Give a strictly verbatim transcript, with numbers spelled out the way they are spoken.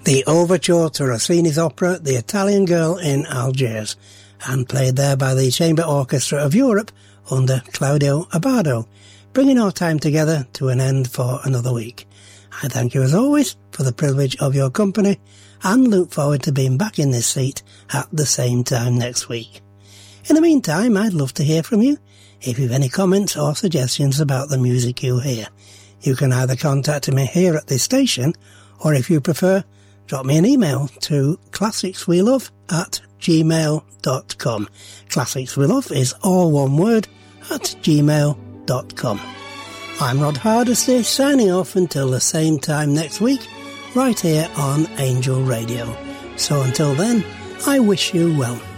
the overture to Rossini's opera The Italian Girl in Algiers, and played there by the Chamber Orchestra of Europe under Claudio Abbado, bringing our time together to an end for another week. I thank you as always for the privilege of your company and look forward to being back in this seat at the same time next week. In the meantime, I'd love to hear from you if you've any comments or suggestions about the music you hear. You can either contact me here at this station, or if you prefer, drop me an email to classicswelove at gmail dot com. Classicswelove is all one word at gmail dot com. I'm Rod Hardesty, signing off until the same time next week, right here on Angel Radio. So until then, I wish you well.